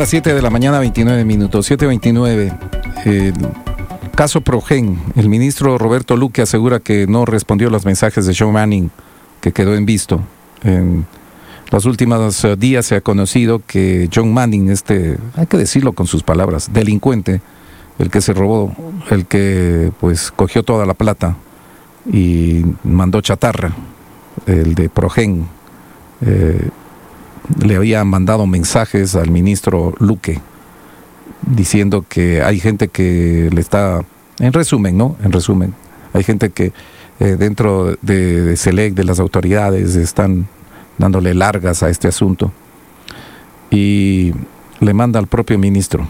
las 7 de la mañana, 29 minutos, 7:29. El caso Progen. El ministro Roberto Luque asegura que no respondió los mensajes de John Manning, que quedó en visto. En los últimos días se ha conocido que John Manning, hay que decirlo con sus palabras, delincuente, el que se robó, el que pues cogió toda la plata y mandó chatarra, el de Progen, le había mandado mensajes al ministro Luque diciendo que hay gente que le está, en resumen, hay gente que dentro de SELEC, de las autoridades, están dándole largas a este asunto, y le manda al propio ministro,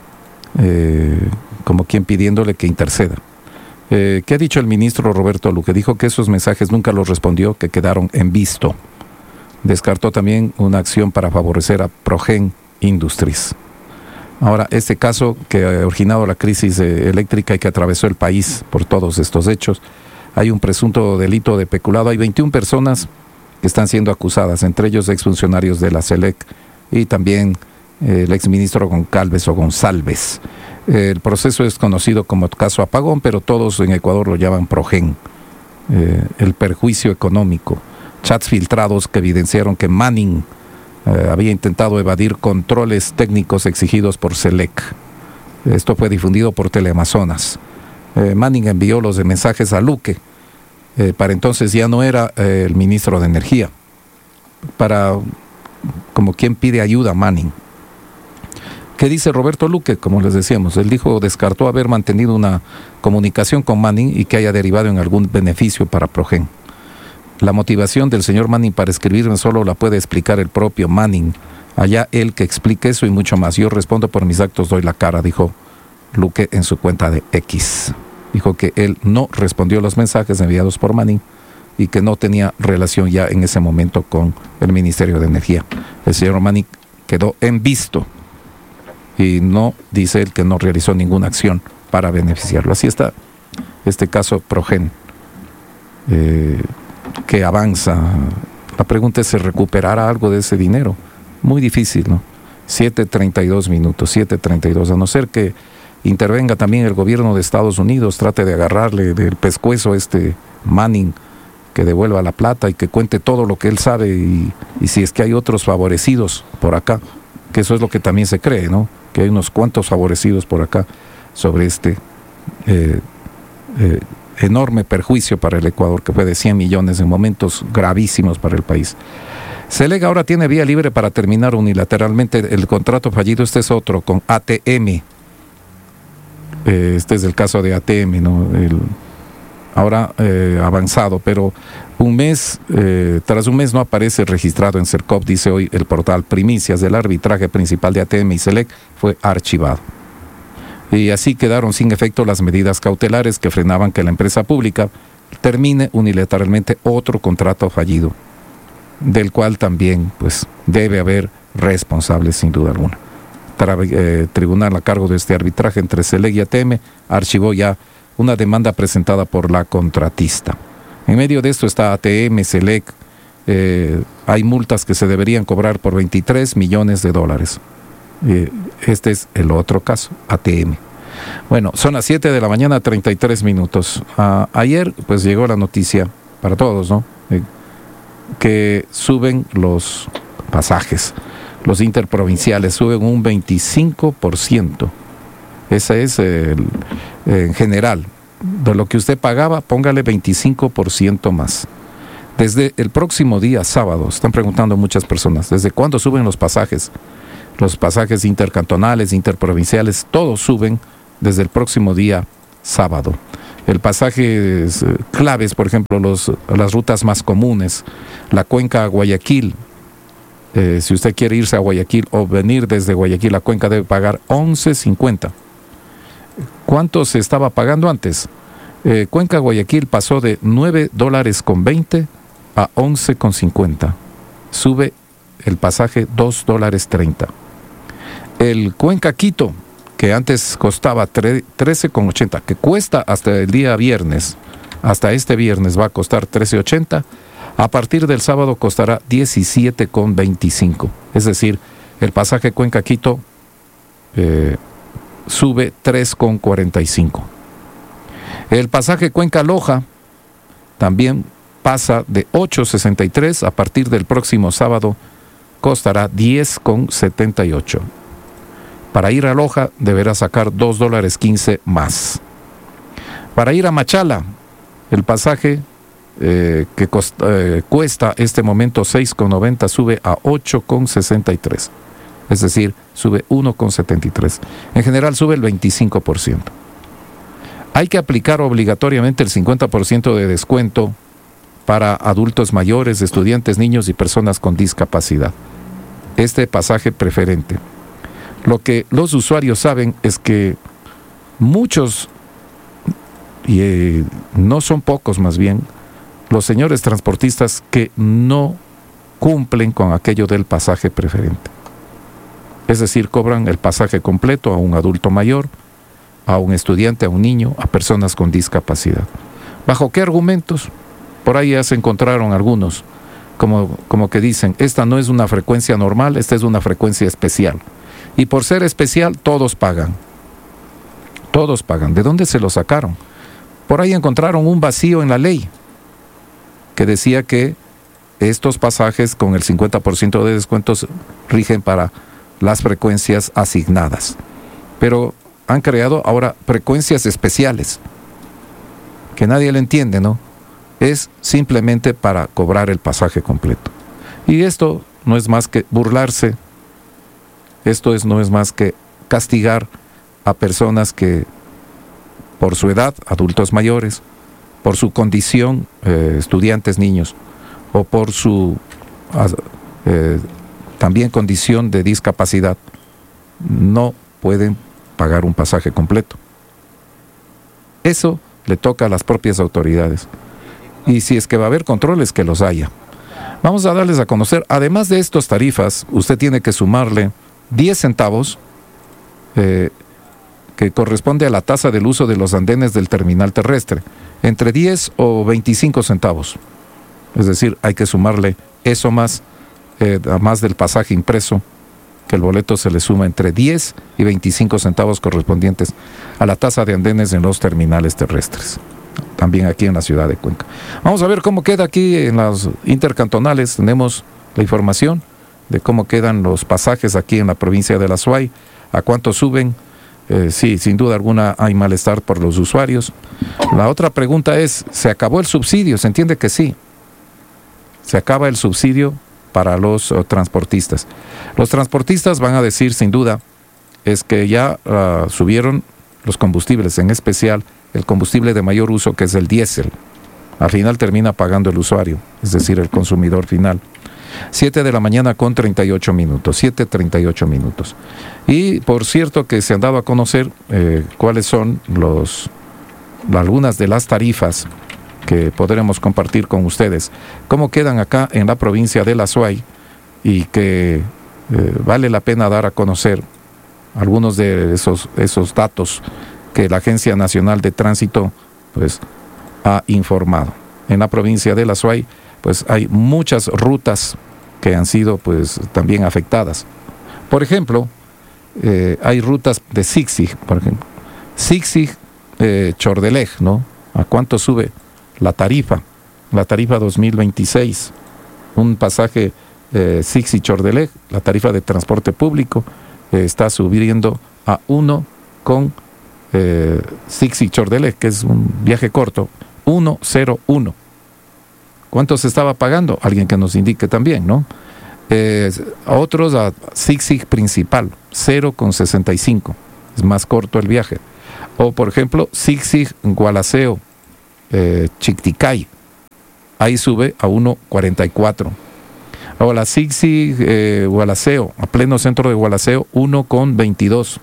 como quien pidiéndole que interceda. ¿Qué ha dicho el ministro Roberto Luque? Dijo que esos mensajes nunca los respondió, que quedaron en visto. Descartó también una acción para favorecer a Progen Industries. Ahora, este caso que ha originado la crisis eléctrica y que atravesó el país por todos estos hechos, hay un presunto delito de peculado. Hay 21 personas que están siendo acusadas, entre ellos exfuncionarios de la SELEC y también el exministro Goncalves o González. El proceso es conocido como caso Apagón, pero todos en Ecuador lo llaman Progen. El perjuicio económico. Chats filtrados que evidenciaron que Manning había intentado evadir controles técnicos exigidos por SELEC. Esto fue difundido por Teleamazonas. Manning envió los mensajes a Luque. Para entonces ya no era el ministro de Energía. Como quien pide ayuda a Manning. ¿Qué dice Roberto Luque? Como les decíamos, él descartó haber mantenido una comunicación con Manning y que haya derivado en algún beneficio para Progen. La motivación del señor Manning para escribirme solo la puede explicar el propio Manning. Allá él que explique eso y mucho más. Yo respondo por mis actos, doy la cara, dijo Luque en su cuenta de X. Dijo que él no respondió los mensajes enviados por Manning y que no tenía relación ya en ese momento con el Ministerio de Energía. El señor Manning quedó en visto y no, dice él, que no realizó ninguna acción para beneficiarlo. Así está este caso Progen, que avanza. La pregunta es, ¿se recuperará algo de ese dinero? Muy difícil, ¿no? 7:32 minutos, 7:32, a no ser que intervenga también el gobierno de Estados Unidos, trate de agarrarle del pescuezo a este Manning, que devuelva la plata y que cuente todo lo que él sabe, y si es que hay otros favorecidos por acá, que eso es lo que también se cree, ¿no? Que hay unos cuantos favorecidos por acá sobre este enorme perjuicio para el Ecuador, que fue de 100 millones en momentos gravísimos para el país. SELEC ahora tiene vía libre para terminar unilateralmente el contrato fallido. Este es otro, con ATM. Este es el caso de ATM, ¿no? Ahora avanzado, pero tras un mes no aparece registrado en CERCOP, dice hoy el portal Primicias. Del arbitraje principal de ATM y SELEC fue archivado. Y así quedaron sin efecto las medidas cautelares que frenaban que la empresa pública termine unilateralmente otro contrato fallido, del cual también pues debe haber responsables sin duda alguna. Tribunal a cargo de este arbitraje entre SELEC y ATM archivó ya una demanda presentada por la contratista. En medio de esto está ATM, SELEC. Hay multas que se deberían cobrar por $23 millones. Este es el otro caso, ATM. Bueno, son las 7 de la mañana, 33 minutos. Ayer pues llegó la noticia para todos, ¿no? Que suben los pasajes, los interprovinciales suben un 25%. Ese es en general. De lo que usted pagaba, póngale 25% más. Desde el próximo día, sábado, están preguntando muchas personas, ¿desde cuándo suben los pasajes? Los pasajes intercantonales, interprovinciales, todos suben desde el próximo día, sábado. El pasaje claves, por ejemplo, las rutas más comunes, la cuenca a Guayaquil. Si usted quiere irse a Guayaquil o venir desde Guayaquil a Cuenca, debe pagar $11.50. ¿Cuánto se estaba pagando antes? Cuenca Guayaquil pasó de $9.20 a $11.50. Sube el pasaje $2.30. El Cuenca Quito, que antes costaba $13.80, que cuesta hasta el día viernes, hasta este viernes va a costar $13.80, a partir del sábado costará $17.25. Es decir, el pasaje Cuenca Quito sube 3,45. El pasaje Cuenca-Loja también pasa de 8,63, a partir del próximo sábado costará 10,78. Para ir a Loja deberá sacar $2.15 más. Para ir a Machala, el pasaje que cuesta este momento 6,90 sube a 8,63. Es decir, sube 1,73. En general sube el 25%. Hay que aplicar obligatoriamente el 50% de descuento para adultos mayores, estudiantes, niños y personas con discapacidad. Este pasaje preferente. Lo que los usuarios saben es que muchos, y no son pocos más bien, los señores transportistas que no cumplen con aquello del pasaje preferente. Es decir, cobran el pasaje completo a un adulto mayor, a un estudiante, a un niño, a personas con discapacidad. ¿Bajo qué argumentos? Por ahí ya se encontraron algunos, como que dicen, esta no es una frecuencia normal, esta es una frecuencia especial. Y por ser especial, todos pagan. Todos pagan. ¿De dónde se lo sacaron? Por ahí encontraron un vacío en la ley que decía que estos pasajes con el 50% de descuentos rigen para las frecuencias asignadas. Pero han creado ahora frecuencias especiales, que nadie le entiende, ¿no? Es simplemente para cobrar el pasaje completo. Y esto no es más que burlarse, no es más que castigar a personas que por su edad, adultos mayores, por su condición, estudiantes, niños, o por su también condición de discapacidad, no pueden pagar un pasaje completo. Eso le toca a las propias autoridades. Y si es que va a haber controles, que los haya. Vamos a darles a conocer, además de estas tarifas, usted tiene que sumarle 10 centavos que corresponde a la tasa del uso de los andenes del terminal terrestre, entre 10 o 25 centavos. Es decir, hay que sumarle eso más, además del pasaje impreso, que el boleto se le suma entre 10 y 25 centavos correspondientes a la tasa de andenes en los terminales terrestres, también aquí en la ciudad de Cuenca. Vamos a ver cómo queda aquí en las intercantonales. Tenemos la información de cómo quedan los pasajes aquí en la provincia de La Suay, a cuánto suben. Sí, sin duda alguna hay malestar por los usuarios. La otra pregunta es, ¿se acabó el subsidio? Se entiende que sí. Se acaba el subsidio para los transportistas. Los transportistas van a decir, sin duda, es que ya subieron los combustibles, en especial el combustible de mayor uso, que es el diésel. Al final termina pagando el usuario, es decir, el consumidor final. 7 de la mañana con 38 minutos, 7:38 minutos. Y por cierto que se han dado a conocer cuáles son algunas de las tarifas que podremos compartir con ustedes, cómo quedan acá en la provincia de La Suay, y que vale la pena dar a conocer algunos de esos datos que la Agencia Nacional de Tránsito pues ha informado. En la provincia de La Suay pues hay muchas rutas que han sido pues también afectadas. Por ejemplo, hay rutas de Zig-Zig, por ejemplo. Zig-Zig, Chordelej, ¿no? ¿A cuánto sube la tarifa? La tarifa 2026. Un pasaje Zig-Zig Chordelej, la tarifa de transporte público, está subiendo a 1 con Zig-Zig Chordelej, que es un viaje corto, 101. ¿Cuánto se estaba pagando? Alguien que nos indique también, ¿no? Otros a Zig-Zig principal, 0,65. Es más corto el viaje. O, por ejemplo, Zig-Zig Gualaceo, Chicticay. Ahí sube a 1,44. O la Zig-Zig Gualaceo, a pleno centro de Gualaceo, 1,22.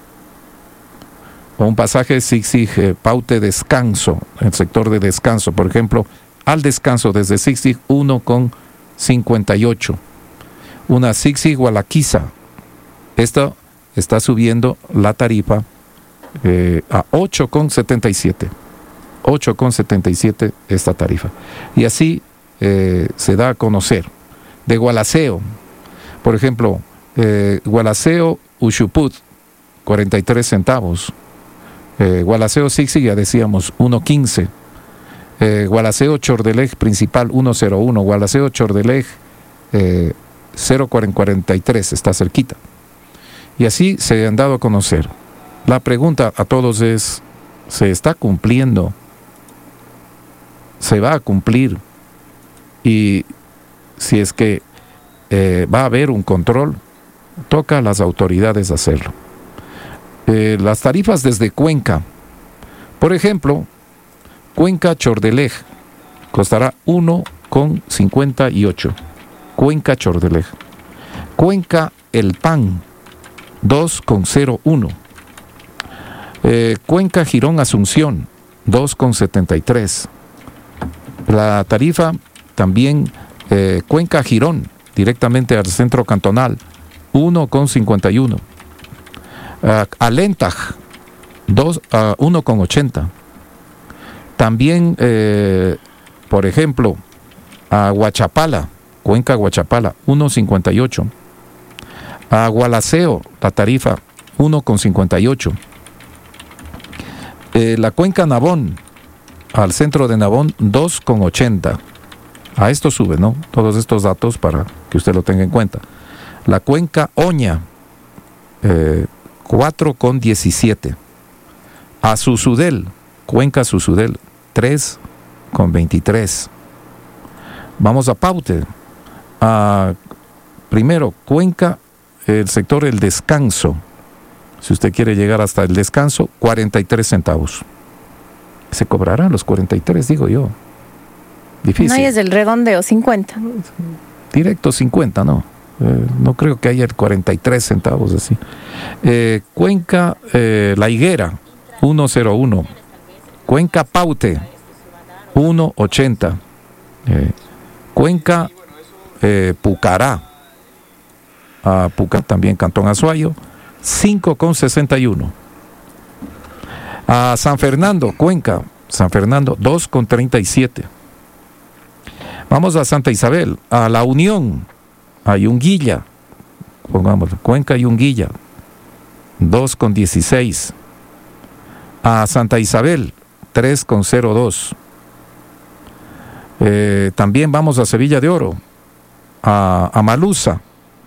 O un pasaje Zig-Zig Paute Descanso, el sector de Descanso, por ejemplo, al Descanso desde Zig-Zig, 1,58. Una Zig-Zig Gualaquiza, esta está subiendo la tarifa a 8,77. 8,77 esta tarifa. Y así se da a conocer. De Gualaceo, por ejemplo, Gualaceo Ushuput, 43 centavos. Gualaceo Zig-Zig, ya decíamos, 1.15. Gualaceo Chordelej principal, 1.01. Gualaceo Chordelej 0.43, está cerquita. Y así se han dado a conocer. La pregunta a todos es, ¿se está cumpliendo? ¿Se va a cumplir? Y si es que va a haber un control, toca a las autoridades hacerlo. Las tarifas desde Cuenca, por ejemplo, Cuenca Chordelej costará 1.58. Cuenca Chordelej. Cuenca El Pan, 2.01. Cuenca Girón Asunción, 2.73. La tarifa también Cuenca Girón, directamente al centro cantonal, 1.51. Alentaj, 1.80. También, por ejemplo, a Huachapala, Cuenca Huachapala, 1.58. A Gualaceo, la tarifa, 1.58. La Cuenca Nabón, al centro de Nabón, 2.80. A esto sube, ¿no? Todos estos datos para que usted lo tenga en cuenta. La Cuenca Oña, 4.17. A Susudel, Cuenca Susudel, 3.23. Vamos a Paute. Primero, Cuenca, el sector El Descanso. Si usted quiere llegar hasta El Descanso, 43 centavos. ¿Se cobrarán los 43, digo yo? Difícil. No, y es el redondeo, 50. Directo 50, no. No creo que haya 43 centavos así. Cuenca La Higuera, 1.01. Cuenca Paute, 1.80. Cuenca Pucará, Pucará también, Cantón Azuayo, 5.61. A San Fernando, Cuenca, San Fernando, 2.37. Vamos a Santa Isabel, a La Unión, a Yunguilla, pongamos, Cuenca Yunguilla, 2.16. A Santa Isabel, 3.02. También vamos a Sevilla de Oro, a Malusa,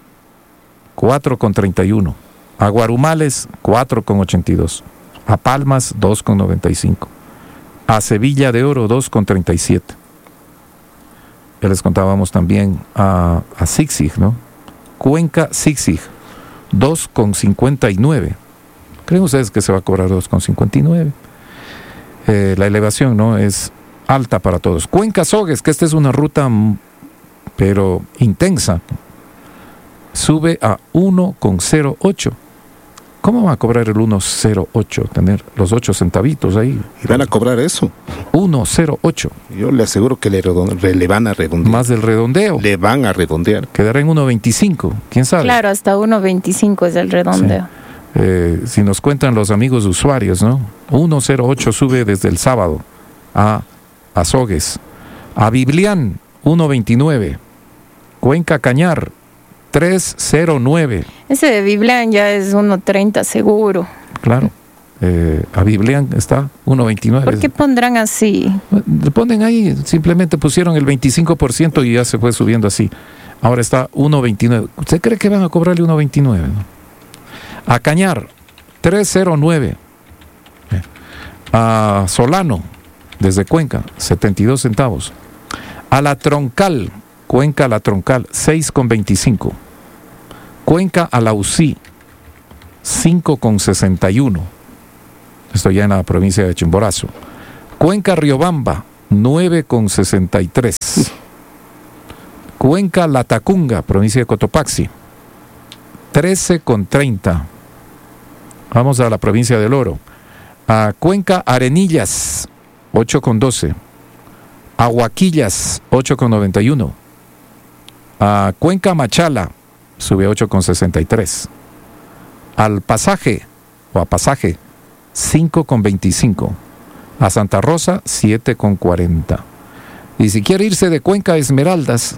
4.31. A Guarumales, 4.82. A Palmas, 2.95. A Sevilla de Oro, 2.37. Ya les contábamos también a Zig-Zig, ¿no? Cuenca Zig-Zig, 2.59. ¿Creen ustedes que se va a cobrar 2.59? La elevación, ¿no?, es alta para todos. Cuenca Sogues, que esta es una ruta pero intensa, sube a 1.08. ¿Cómo va a cobrar el 1.08? Tener los 8 centavitos ahí. ¿Y van a cobrar eso? 1.08. Yo le aseguro que le van a redondear. Más del redondeo. Le van a redondear. Quedará en 1.25. ¿Quién sabe? Claro, hasta 1.25 es el redondeo. Sí. Si nos cuentan los amigos usuarios, ¿no? 1.08 sube desde el sábado a Sogues. A Biblián, 1.29. Cuenca Cañar, 3.09. Ese de Biblián ya es 1.30 seguro. Claro. A Biblián está 1.29. ¿Por qué pondrán así? Le ponen ahí, simplemente pusieron el 25% y ya se fue subiendo así. Ahora está 1.29. ¿Usted cree que van a cobrarle 1.29? ¿No? A Cañar, 3.09. A Solano, desde Cuenca, 72 centavos. A La Troncal, Cuenca a La Troncal, 6.25. Cuenca a La Usí, 5.61. Esto ya en la provincia de Chimborazo. Cuenca Riobamba, 9.63. Cuenca Latacunga, provincia de Cotopaxi, 13.30. Vamos a la provincia del Oro. A Cuenca Arenillas, 8.12. A Huaquillas, 8.91. A Cuenca Machala, sube 8.63. Al Pasaje, o a Pasaje, 5.25. A Santa Rosa, 7.40. Y si quiere irse de Cuenca a Esmeraldas,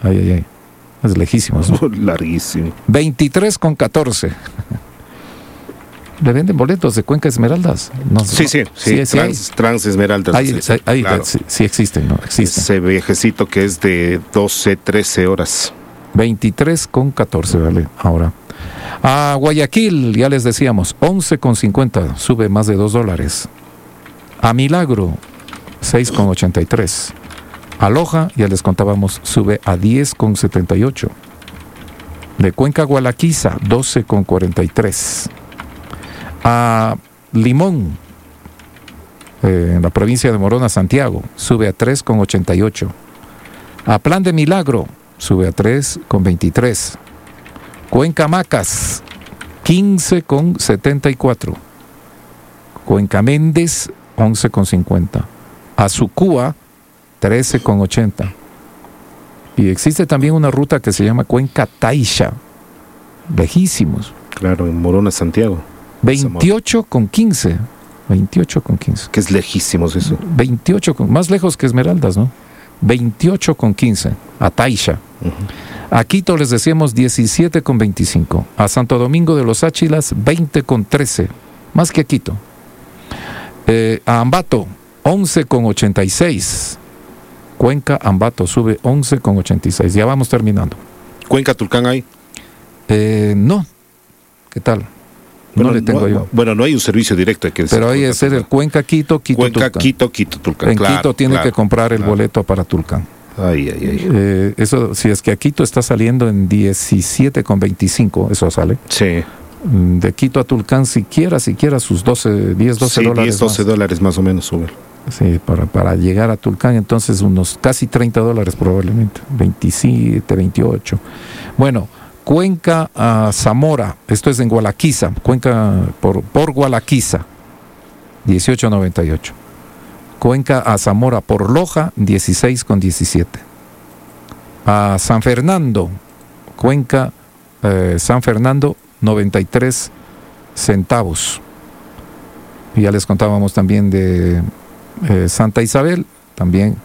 es lejísimo, ¿no? Larguísimo. 23.14. Le venden boletos de Cuenca Esmeraldas. No, Sí, Trans Esmeraldas. Claro. Sí existen, ¿no? Existen. Ese viajecito que es de 12, 13 horas. 23,14, vale, ahora. A Guayaquil, ya les decíamos, 11,50, sube más de $2. A Milagro, 6,83. A Loja, ya les contábamos, sube a 10,78. De Cuenca a Gualaquiza, 12,43. A Limón, en la provincia de Morona, Santiago, sube a 3,88. A Plan de Milagro, sube a 3,23. Cuenca Macas, 15,74. Cuenca Méndez, 11,50. A Sucúa, 13,80. Y existe también una ruta que se llama Cuenca Taisha, lejísimos. Claro, en Morona, Santiago. 28,15. 28,15. Que es lejísimos eso. 28, más lejos que Esmeraldas, ¿no? 28,15 a Taisha. A Quito les decíamos 17,25. A Santo Domingo de los Áchilas 20,13. Más que a Quito. A Ambato 11,86. Cuenca Ambato sube 11,86. Ya vamos terminando. ¿Cuenca Tulcán hay? No. ¿Qué tal? Bueno, no le tengo yo. Bueno, no hay un servicio directo. Pero hay que ser el Cuenca Quito, Cuenca Tulcán. Quito, Tulcán. En Quito tiene que comprar el boleto para Tulcán. Ay. Eso, si es que a Quito está saliendo en 17,25, eso sale. Sí. De Quito a Tulcán, siquiera sus 12 dólares. $10-12 más o menos sube. Sí, para llegar a Tulcán, entonces unos casi $30 probablemente, 27, 28. Bueno, Cuenca a Zamora, esto es en Gualaquiza, Cuenca por Gualaquiza, 18,98. Cuenca a Zamora por Loja, 16,17. A San Fernando, Cuenca San Fernando, 93 centavos. Y ya les contábamos también de Santa Isabel, también.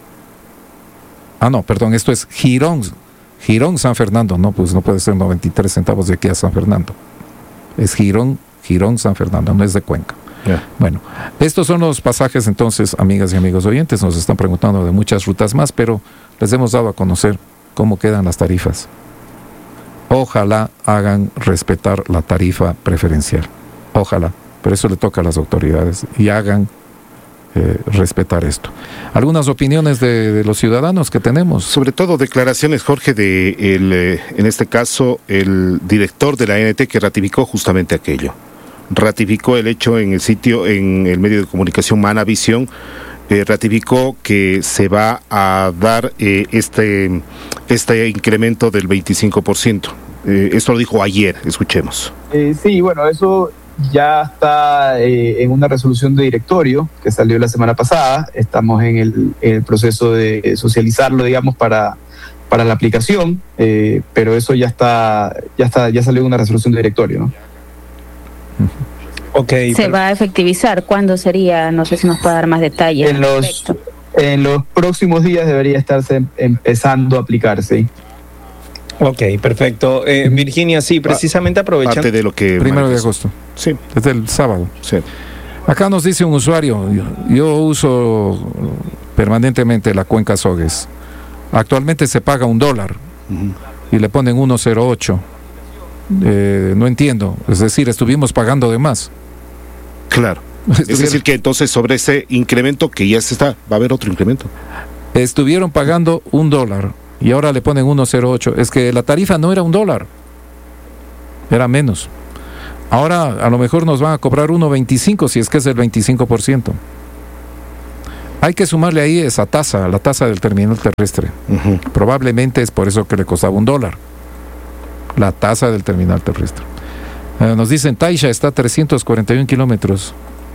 Esto es Girón San Fernando, no, pues no puede ser 93 centavos de aquí a San Fernando. Es Girón San Fernando, no es de Cuenca. Yeah. Bueno, estos son los pasajes entonces, amigas y amigos oyentes, nos están preguntando de muchas rutas más, pero les hemos dado a conocer cómo quedan las tarifas. Ojalá hagan respetar la tarifa preferencial. Ojalá, pero eso le toca a las autoridades y hagan respetar esto. ¿Algunas opiniones de los ciudadanos que tenemos? Sobre todo declaraciones, Jorge, en este caso, el director de la ANT que ratificó justamente aquello. Ratificó el hecho en el medio de comunicación Manavisión, ratificó que se va a dar este incremento del 25%. Esto lo dijo ayer, escuchemos. Sí, bueno, eso ya está en una resolución de directorio que salió la semana pasada. Estamos en el proceso de socializarlo, digamos, para la aplicación, pero eso ya salió en una resolución de directorio, ¿no? Okay, ¿Se va a efectivizar? ¿Cuándo sería? No sé si nos puede dar más detalles. En los próximos días debería estarse empezando a aplicarse. Ok, perfecto. Virginia, sí, precisamente aprovechando. Parte de lo que 1 de agosto. Sí. Desde el sábado. Sí. Acá nos dice un usuario, yo uso permanentemente la cuenca Sogues. Actualmente se paga $1 y le ponen 1.08. No entiendo. Es decir, estuvimos pagando de más. Claro. Es decir, que entonces sobre ese incremento que ya va a haber otro incremento. Estuvieron pagando $1 y ahora le ponen 1.08. Es que la tarifa no era $1, era menos. Ahora a lo mejor nos van a cobrar 1.25 si es que es el 25%. Hay que sumarle ahí esa tasa, la tasa del terminal terrestre. Probablemente es por eso que le costaba $1. La tasa del terminal terrestre. Nos dicen, Taisha está a 341 kilómetros.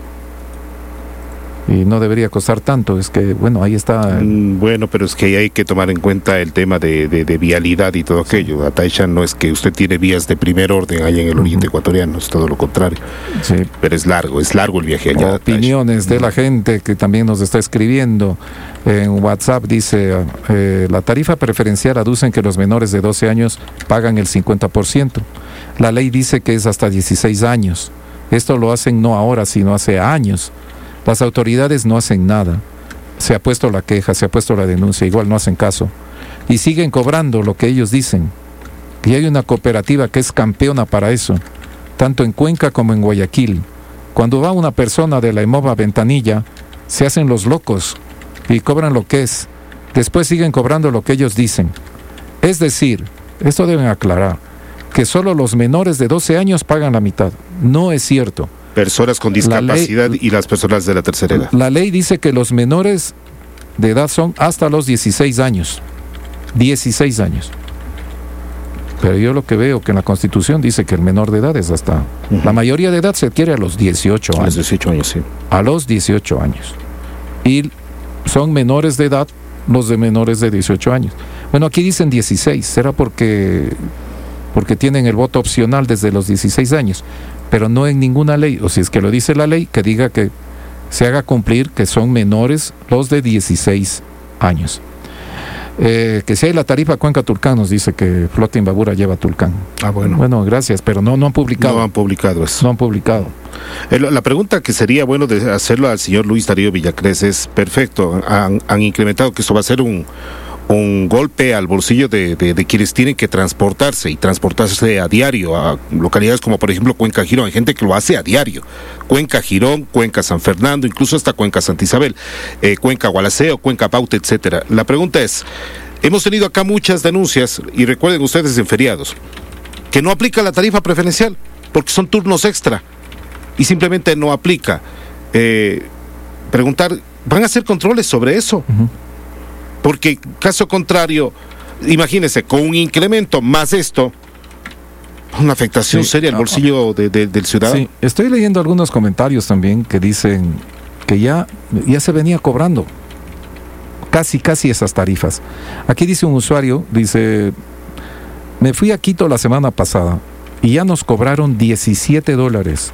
Y no debería costar tanto. Es que, bueno, ahí está. Bueno, pero es que ahí hay que tomar en cuenta el tema de vialidad y todo aquello. A Taisha no es que usted tiene vías de primer orden allá en el oriente ecuatoriano, es todo lo contrario. Sí. Pero es largo el viaje allá. Opiniones de la gente que también nos está escribiendo en WhatsApp. Dice, la tarifa preferencial aducen que los menores de 12 años pagan el 50%. La ley dice que es hasta 16 años. Esto lo hacen no ahora, sino hace años. Las autoridades no hacen nada. Se ha puesto la queja, se ha puesto la denuncia, igual no hacen caso. Y siguen cobrando lo que ellos dicen. Y hay una cooperativa que es campeona para eso, tanto en Cuenca como en Guayaquil. Cuando va una persona de la EMOVA Ventanilla, se hacen los locos y cobran lo que es. Después siguen cobrando lo que ellos dicen. Es decir, esto deben aclarar, que solo los menores de 12 años pagan la mitad. No es cierto. Personas con discapacidad y las personas de la tercera edad. La ley dice que los menores de edad son hasta los 16 años. 16 años. Pero yo lo que veo que en la Constitución dice que el menor de edad es hasta... La mayoría de edad se adquiere a los 18 años. A los 18 años, sí. A los 18 años. Y son menores de edad los de menores de 18 años. Bueno, aquí dicen 16. ¿Será porque tienen el voto opcional desde los 16 años? Pero no en ninguna ley, o si es que lo dice la ley, que diga que se haga cumplir que son menores los de 16 años. Que si hay la tarifa Cuenca-Tulcán, nos dice que Flota Imbabura lleva Tulcán. Ah, bueno. Bueno, gracias, pero no han publicado. No han publicado eso. No han publicado. La pregunta que sería bueno de hacerlo al señor Luis Darío Villacrés es, perfecto, han incrementado que esto va a ser un golpe al bolsillo de quienes tienen que transportarse y transportarse a diario a localidades como por ejemplo Cuenca Girón. Hay gente que lo hace a diario. Cuenca Girón, Cuenca San Fernando, incluso hasta Cuenca Santa Isabel, Cuenca Gualaceo, Cuenca Pauta, etcétera. La pregunta es, hemos tenido acá muchas denuncias, y recuerden ustedes en feriados, que no aplica la tarifa preferencial porque son turnos extra y simplemente no aplica. Preguntar, ¿van a hacer controles sobre eso? Uh-huh. Porque caso contrario, imagínense, con un incremento más esto, una afectación seria al bolsillo del ciudadano. Sí, estoy leyendo algunos comentarios también que dicen que ya se venía cobrando casi esas tarifas. Aquí dice un usuario, dice, me fui a Quito la semana pasada y ya nos cobraron $17.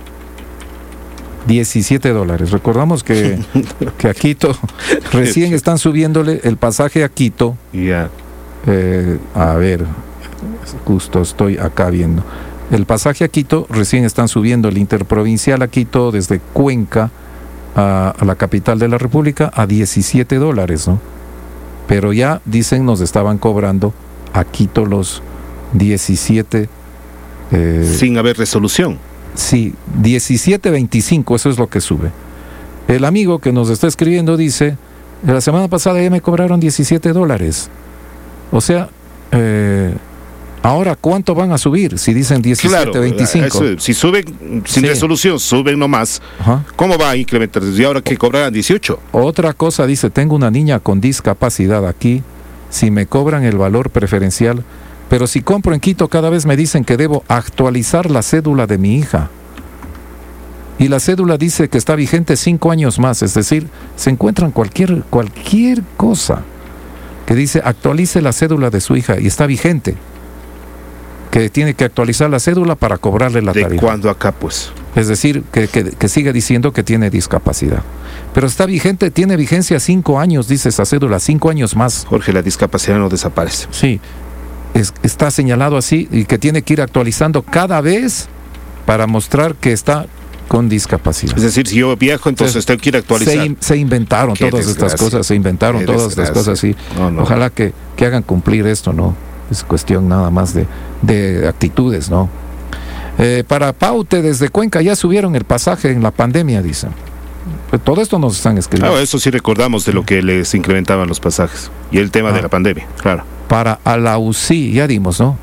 $17. Recordamos que a Quito recién están subiéndole el pasaje a Quito. Yeah. A ver, justo estoy acá viendo. El pasaje a Quito recién están subiendo el interprovincial a Quito desde Cuenca a la capital de la República a $17, ¿no? Pero ya dicen nos estaban cobrando a Quito los 17. Sin haber resolución. Sí, 17.25, eso es lo que sube. El amigo que nos está escribiendo dice, la semana pasada ya me cobraron $17. O sea, ahora ¿cuánto van a subir? Si dicen 17.25. Claro, si suben sin resolución, suben nomás. Ajá. ¿Cómo va a incrementar? Y ahora que cobrarán 18. Otra cosa dice, tengo una niña con discapacidad aquí, si me cobran el valor preferencial, pero si compro en Quito cada vez me dicen que debo actualizar la cédula de mi hija. Y la cédula dice que está vigente 5 años más, es decir, se encuentran cualquier cosa que dice actualice la cédula de su hija y está vigente. Que tiene que actualizar la cédula para cobrarle la tarifa. ¿De cuándo acá, pues? Es decir, que sigue diciendo que tiene discapacidad. Pero está vigente, tiene vigencia 5 años, dice esa cédula, 5 años más. Jorge, la discapacidad no desaparece. Sí. Está señalado así y que tiene que ir actualizando cada vez para mostrar que está con discapacidad. Es decir, si yo viajo, entonces tengo que ir a actualizar. Se inventaron todas estas cosas, sí. No. Ojalá que hagan cumplir esto, ¿no? Es cuestión nada más de actitudes, ¿no? Para Paute, desde Cuenca ya subieron el pasaje en la pandemia, dicen. Todo esto nos están escribiendo. Claro, eso sí recordamos de lo que les incrementaban los pasajes y el tema de la pandemia, claro. Para Alausí, ya dimos, ¿no?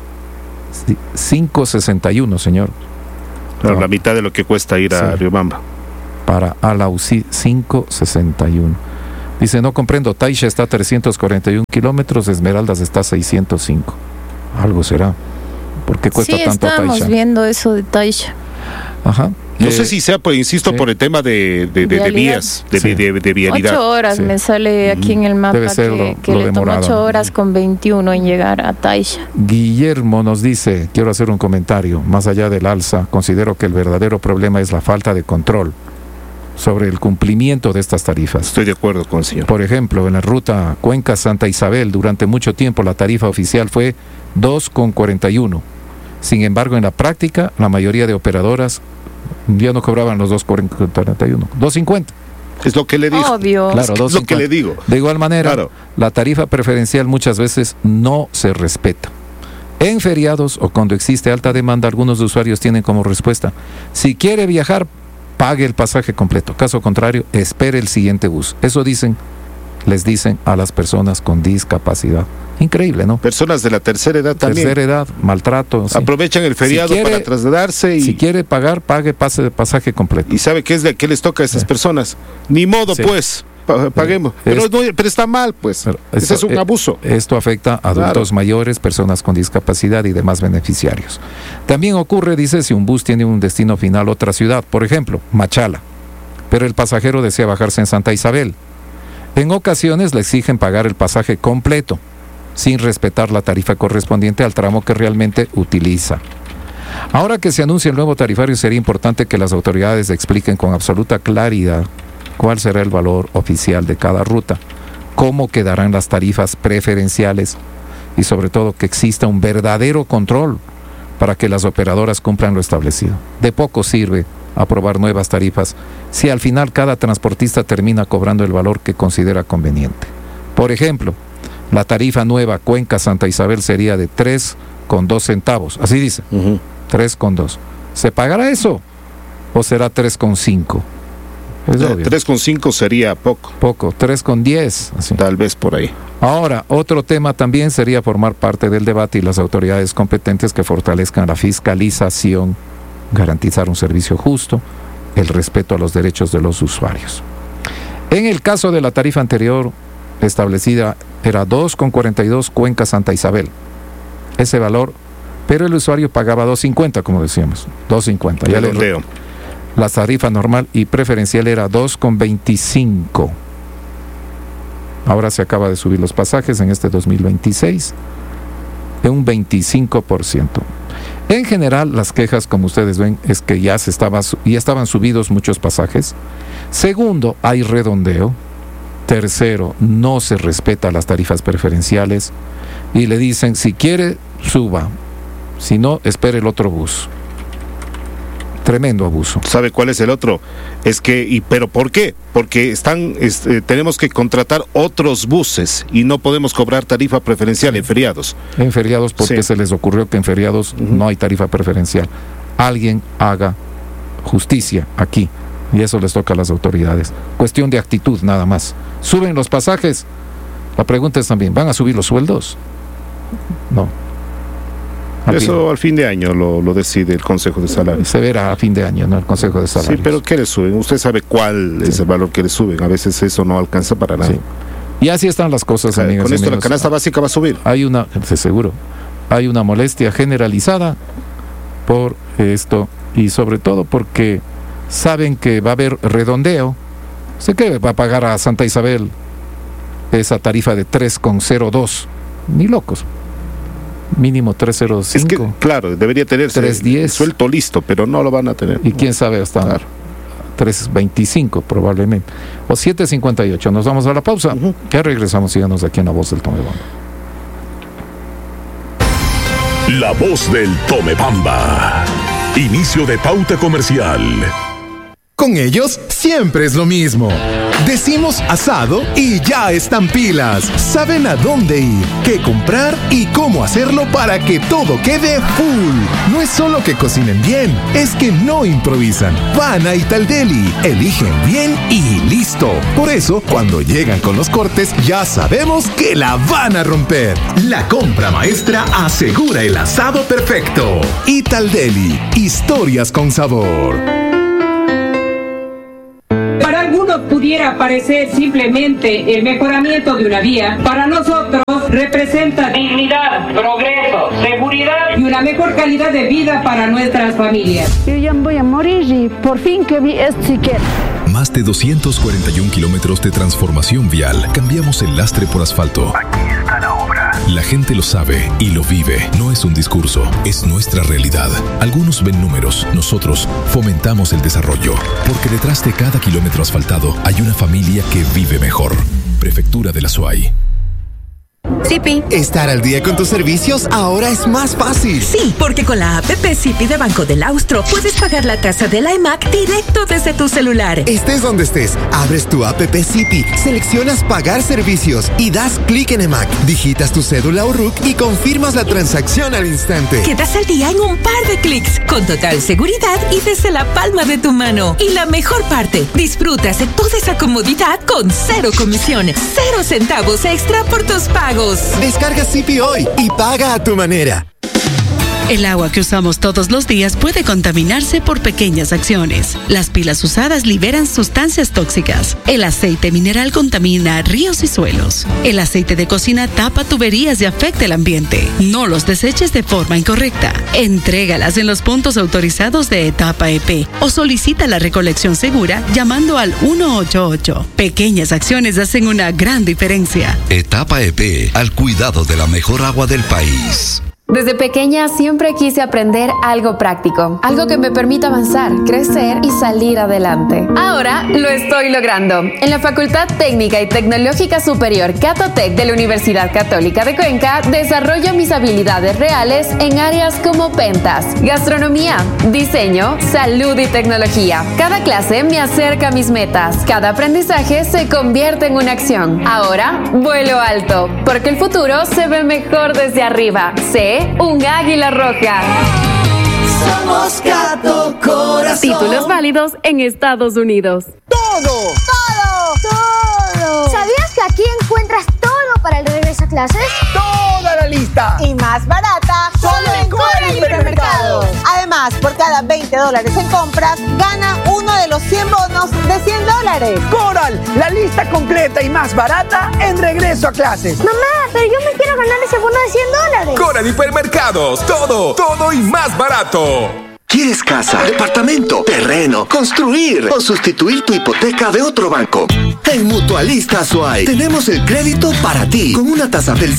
5.61, señor. Claro, la mitad de lo que cuesta ir a Riobamba. Para Alausí, 5.61. Dice, no comprendo, Taisha está a 341 kilómetros, Esmeraldas está a 605. Algo será. ¿Por qué cuesta tanto Taisha? Sí, estamos viendo eso de Taisha. Ajá. No sé si sea, pues, insisto, por el tema de vías, de vialidad. 8 horas me sale aquí en el mapa que le toma 8 horas con 21 en llegar a Taisha. Guillermo nos dice, quiero hacer un comentario, más allá del alza, considero que el verdadero problema es la falta de control sobre el cumplimiento de estas tarifas. Estoy de acuerdo con el señor. Por ejemplo, en la ruta Cuenca-Santa Isabel, durante mucho tiempo la tarifa oficial fue 2,41. Sin embargo, en la práctica, la mayoría de operadoras Ya no cobraban los 2.41, 2.50. Es lo que le digo. Obvio. Claro, es lo que le digo. De igual manera, claro, la tarifa preferencial muchas veces no se respeta. En feriados o cuando existe alta demanda, algunos usuarios tienen como respuesta: si quiere viajar, pague el pasaje completo. Caso contrario, espere el siguiente bus. Eso les dicen a las personas con discapacidad. Increíble, ¿no? Personas de la tercera edad también. Tercera edad, maltrato. Sí. Aprovechan el feriado para trasladarse y... Si quiere pagar, pague pasaje completo. ¿Y sabe qué les toca a esas personas? Ni modo, pues, paguemos. Pero está mal, pues. Ese es un abuso. Esto afecta a adultos mayores, personas con discapacidad y demás beneficiarios. También ocurre, dice, si un bus tiene un destino final a otra ciudad, por ejemplo, Machala, pero el pasajero desea bajarse en Santa Isabel. En ocasiones le exigen pagar el pasaje completo, sin respetar la tarifa correspondiente al tramo que realmente utiliza. Ahora que se anuncia el nuevo tarifario, sería importante que las autoridades expliquen con absoluta claridad cuál será el valor oficial de cada ruta, cómo quedarán las tarifas preferenciales y sobre todo que exista un verdadero control para que las operadoras cumplan lo establecido. De poco sirve aprobar nuevas tarifas si al final cada transportista termina cobrando el valor que considera conveniente. Por ejemplo, la tarifa nueva Cuenca Santa Isabel sería de 3,2 centavos, así dice, 3,2. ¿Se pagará eso o será 3,5? Es obvio. 3,5 sería poco. Poco, 3,10. Así. Tal vez por ahí. Ahora, otro tema también sería formar parte del debate y las autoridades competentes que fortalezcan la fiscalización, garantizar un servicio justo, el respeto a los derechos de los usuarios. En el caso de la tarifa anterior establecida era 2,42 Cuenca Santa Isabel. Ese valor, pero el usuario pagaba 2.50, como decíamos, 2.50. Ya le leo. La tarifa normal y preferencial era 2,25. Ahora se acaba de subir los pasajes en este 2026 en un 25%. En general, las quejas, como ustedes ven, es que ya estaban subidos muchos pasajes. Segundo, hay redondeo. Tercero, no se respeta las tarifas preferenciales y le dicen, si quiere, suba. Si no, espere el otro bus. Tremendo abuso. ¿Sabe cuál es el otro? Es que, ¿pero por qué? Porque tenemos que contratar otros buses y no podemos cobrar tarifa preferencial en feriados. En feriados porque se les ocurrió que en feriados no hay tarifa preferencial. Alguien haga justicia aquí y eso les toca a las autoridades. Cuestión de actitud nada más. ¿Suben los pasajes? La pregunta es también, ¿van a subir los sueldos? No. Eso al fin de año lo decide el Consejo de Salarios. Se verá a fin de año, ¿no? El Consejo de Salarios. Sí, pero ¿qué le suben? Usted sabe cuál es el valor que le suben. A veces eso no alcanza para nada. Sí. Y así están las cosas, amigas. Con esto la canasta básica va a subir. Seguro, hay una molestia generalizada por esto y sobre todo porque saben que va a haber redondeo. Sé que va a pagar a Santa Isabel esa tarifa de 3,02. Ni locos. Mínimo 3.05. Es que, claro, debería tenerse 3.10. Suelto listo, pero no lo van a tener. Y quién sabe hasta 3.25 probablemente. O 7.58. Nos vamos a la pausa. Ya regresamos, síganos aquí en La Voz del Tomebamba. La Voz del Tomebamba. Inicio de pauta comercial. Con ellos siempre es lo mismo. Decimos asado y ya están pilas. Saben a dónde ir, qué comprar y cómo hacerlo para que todo quede full. No es solo que cocinen bien, es que no improvisan. Van a Italdeli, eligen bien y listo. Por eso, cuando llegan con los cortes, ya sabemos que la van a romper. La compra maestra asegura el asado perfecto. Italdeli, historias con sabor. Pudiera parecer simplemente el mejoramiento de una vía, para nosotros representa dignidad, progreso, seguridad y una mejor calidad de vida para nuestras familias. Yo ya voy a morir y por fin que vi esto siquiera. Más de 241 kilómetros de transformación vial. Cambiamos el lastre por asfalto. Aquí está la obra. La gente lo sabe y lo vive. No es un discurso, es nuestra realidad. Algunos ven números, nosotros fomentamos el desarrollo. Porque detrás de cada kilómetro asfaltado hay una familia que vive mejor. Prefectura de la SUAY. Zipi. Estar al día con tus servicios ahora es más fácil. Sí, porque con la app Zipi de Banco del Austro puedes pagar la tasa de la EMAC directo desde tu celular. Estés donde estés, abres tu app Zipi, seleccionas pagar servicios y das clic en EMAC. Digitas tu cédula o RUC y confirmas la transacción al instante. Quedas al día en un par de clics, con total seguridad y desde la palma de tu mano. Y la mejor parte, disfrutas de toda esa comodidad con 0 comisión, 0 centavos extra por tus pagos. Descarga Zipi hoy y paga a tu manera. El agua que usamos todos los días puede contaminarse por pequeñas acciones. Las pilas usadas liberan sustancias tóxicas. El aceite mineral contamina ríos y suelos. El aceite de cocina tapa tuberías y afecta el ambiente. No los deseches de forma incorrecta. Entrégalas en los puntos autorizados de Etapa EP o solicita la recolección segura llamando al 188. Pequeñas acciones hacen una gran diferencia. Etapa EP, al cuidado de la mejor agua del país. Desde pequeña siempre quise aprender algo práctico, algo que me permita avanzar, crecer y salir adelante. Ahora lo estoy logrando. En la Facultad Técnica y Tecnológica Superior Catotec de la Universidad Católica de Cuenca, desarrollo mis habilidades reales en áreas como ventas, gastronomía, diseño, salud y tecnología. Cada clase me acerca a mis metas. Cada aprendizaje se convierte en una acción. Ahora vuelo alto, porque el futuro se ve mejor desde arriba. Sé un águila roja. Somos Gato Corazón. Títulos válidos en Estados Unidos. ¡Todo! ¿Sabías que aquí encuentras todo para el regreso a clases? ¡Toda la lista! Y más barata, solo en Coral Hipermercados. Además, por cada $20 en compras, gana uno de los 100 bonos de $100. Coral, la lista completa y más barata en regreso a clases. Mamá, pero yo me quiero ganar ese bono de $100. Coral Hipermercados, todo y más barato. ¿Quieres casa, departamento, terreno, construir o sustituir tu hipoteca de otro banco? En Mutualista Azuay tenemos el crédito para ti con una tasa del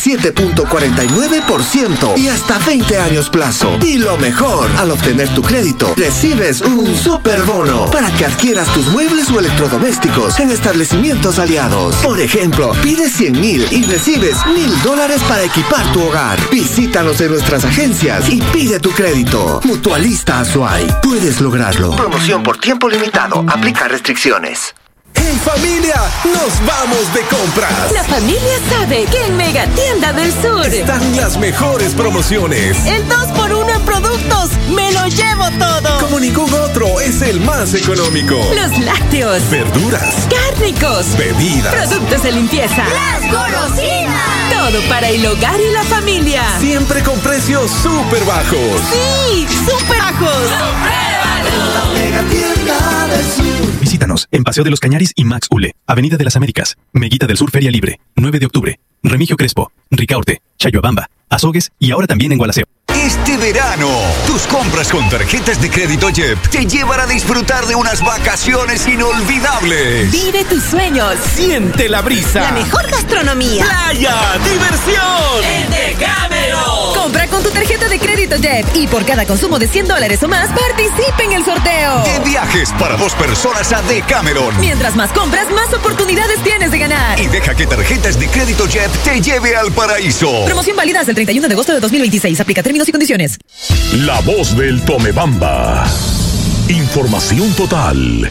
7.49% y hasta 20 años plazo. Y lo mejor, al obtener tu crédito, recibes un super bono para que adquieras tus muebles o electrodomésticos en establecimientos aliados. Por ejemplo, pides 100,000 y recibes $1,000 para equipar tu hogar. Visítanos en nuestras agencias y pide tu crédito. Mutualista Azuay. Puedes lograrlo. Promoción por tiempo limitado. Aplica restricciones. ¡En familia! ¡Nos vamos de compras! La familia sabe que en Mega Tienda del Sur están las mejores promociones. El 2x1 en productos. ¡Me lo llevo todo! Como ningún otro, es el más económico. Los lácteos, verduras, cárnicos, bebidas, productos de limpieza, las golosinas. Todo para el hogar y la familia. Siempre con precios súper bajos. ¡Sí! ¡Súper bajos! ¡Compruébalo! Mega Tienda del Sur. Visítanos en Paseo de los Cañaris y Max Ule, Avenida de las Américas, Meguita del Sur Feria Libre, 9 de octubre, Remigio Crespo, Ricaurte, Chayhuabamba, Azogues y ahora también en Gualaceo. Este verano, tus compras con tarjetas de crédito JEP te llevan a disfrutar de unas vacaciones inolvidables. Vive tus sueños. Siente la brisa. La mejor gastronomía. Playa, diversión. ¡El Decameron! Compra con tu tarjeta de crédito JEP y por cada consumo de $100 o más, participa en el sorteo. De viajes para 2 personas a Decameron. Mientras más compras, más oportunidades tienes de ganar. Y deja que tarjetas de crédito JEP te lleve al paraíso. Promoción válida hasta el 31 de agosto de 2026. Aplica términos y condiciones. La voz del Tomebamba. Información total.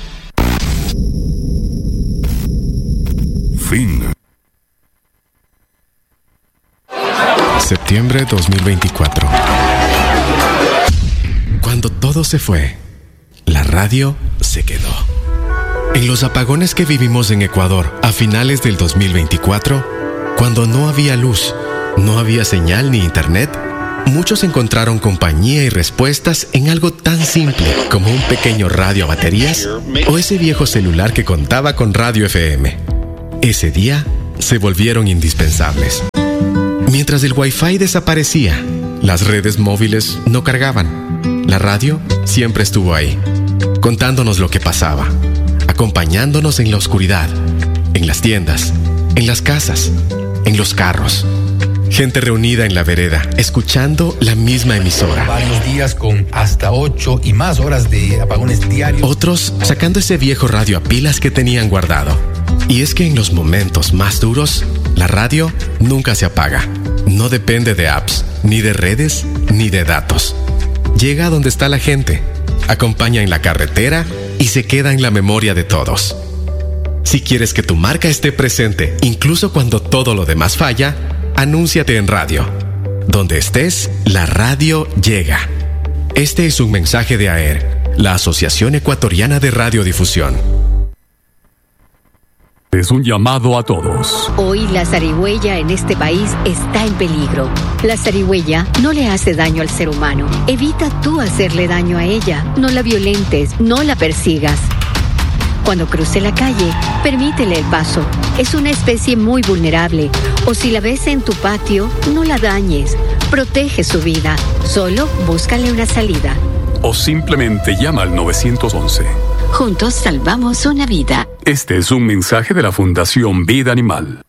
Fin. Septiembre 2024. Cuando todo se fue, la radio se quedó. En los apagones que vivimos en Ecuador a finales del 2024, cuando no había luz, no había señal ni internet, muchos encontraron compañía y respuestas en algo tan simple como un pequeño radio a baterías o ese viejo celular que contaba con radio FM. Ese día se volvieron indispensables. Mientras el Wi-Fi desaparecía, las redes móviles no cargaban. La radio siempre estuvo ahí, contándonos lo que pasaba, acompañándonos en la oscuridad, en las tiendas, en las casas, en los carros. Gente reunida en la vereda, escuchando la misma emisora. Varios días con hasta 8 y más horas de apagones diarios. Otros sacando ese viejo radio a pilas que tenían guardado. Y es que en los momentos más duros, La radio nunca se apaga. No depende de apps, ni de redes, ni de datos. Llega donde está la gente, acompaña en la carretera y se queda en la memoria de todos. Si quieres que tu marca esté presente, incluso cuando todo lo demás falla, anúnciate en radio. Donde estés, la radio llega. Este es un mensaje de AER, la Asociación Ecuatoriana de Radiodifusión. Es un llamado a todos. Hoy la zarigüeya en este país está en peligro. La zarigüeya no le hace daño al ser humano. Evita tú hacerle daño a ella. No la violentes, no la persigas. Cuando cruce la calle, permítele el paso. Es una especie muy vulnerable. O si la ves en tu patio, no la dañes. Protege su vida. Solo búscale una salida. O simplemente llama al 911. Juntos salvamos una vida. Este es un mensaje de la Fundación Vida Animal.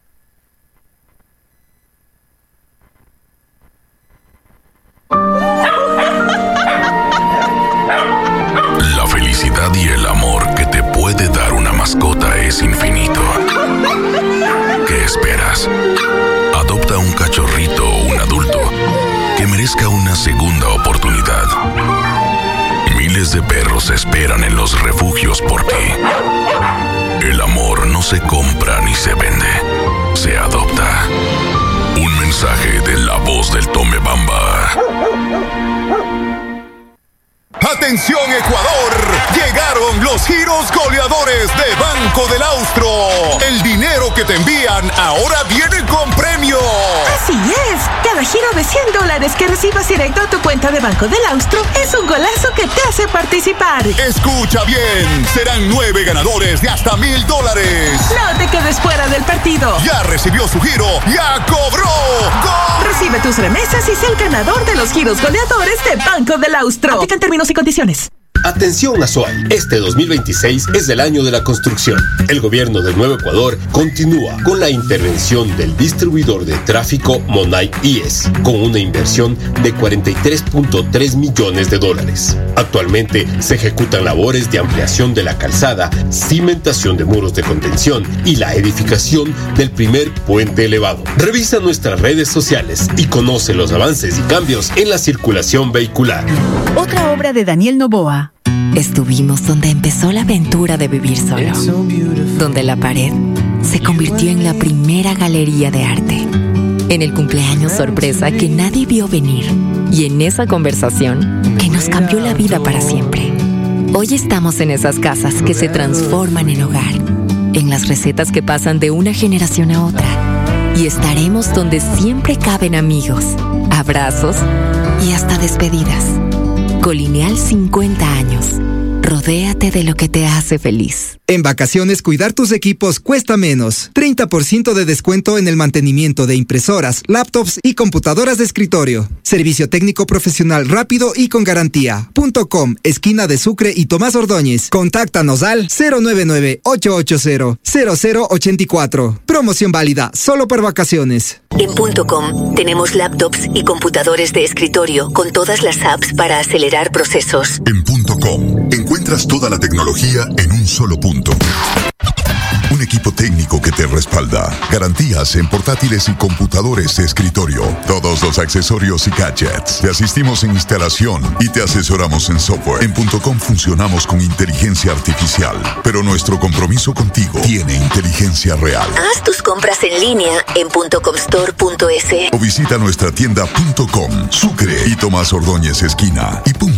La felicidad y el amor que te puede dar una mascota es infinito. ¿Qué esperas? Adopta un cachorrito o un adulto que merezca una segunda oportunidad. Miles de perros esperan en los refugios por ti. El amor no se compra ni se vende, se adopta. Un mensaje de la voz del Tomebamba. ¡Atención, Ecuador! Llegaron los giros goleadores de Banco del Austro. El dinero que te envían ahora viene con premio. Así es. Cada giro de $100 que recibas directo a tu cuenta de Banco del Austro es un golazo que te hace participar. Escucha bien. Serán 9 ganadores de hasta $1,000. No te quedes fuera del partido. Ya recibió su giro. ¡Ya cobró! ¡Gol! Recibe tus remesas y sé el ganador de los giros goleadores de Banco del Austro. Aplican términos y condiciones. Atención Azuay, este 2026 es el año de la construcción. El gobierno del Nuevo Ecuador continúa con la intervención del distribuidor de tráfico Monay IES, con una inversión de $43.3 millones. Actualmente se ejecutan labores de ampliación de la calzada, cimentación de muros de contención y la edificación del primer puente elevado. Revisa nuestras redes sociales y conoce los avances y cambios en la circulación vehicular. Otra obra de Daniel Noboa. Estuvimos donde empezó la aventura de vivir solo, donde la pared se convirtió en la primera galería de arte, en el cumpleaños sorpresa que nadie vio venir y en esa conversación que nos cambió la vida para siempre. Hoy estamos en esas casas que se transforman en hogar, en las recetas que pasan de una generación a otra, y estaremos donde siempre caben amigos, abrazos y hasta despedidas. Colineal 50 años. Rodéate de lo que te hace feliz. En vacaciones, cuidar tus equipos cuesta menos. 30% de descuento en el mantenimiento de impresoras, laptops y computadoras de escritorio. Servicio técnico profesional rápido y con garantía. .com, esquina de Sucre y Tomás Ordóñez. Contáctanos al 099-880-0084. Promoción válida solo por vacaciones. En .com tenemos laptops y computadores de escritorio con todas las apps para acelerar procesos. En .com encuentras toda la tecnología en un solo punto. Un equipo técnico que te respalda. Garantías en portátiles y computadores de escritorio. Todos los accesorios y gadgets. Te asistimos en instalación y te asesoramos en software. En .com funcionamos con inteligencia artificial, pero nuestro compromiso contigo tiene inteligencia real. Haz tus compras en línea en .comstore.es o visita nuestra tienda .com, Sucre y Tomás Ordóñez esquina y